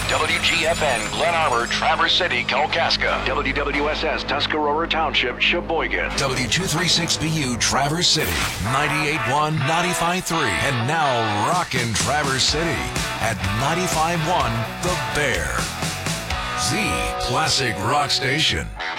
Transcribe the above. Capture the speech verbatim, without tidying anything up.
W G F N, Glen Arbor, Traverse City, Kalkaska. W W S S, Tuscarora Township, Sheboygan. W two thirty-six B U, Traverse City. ninety-eight point one, ninety-five point three. And now rockin' Traverse City at ninety-five point one The Bear. The Classic Rock Station.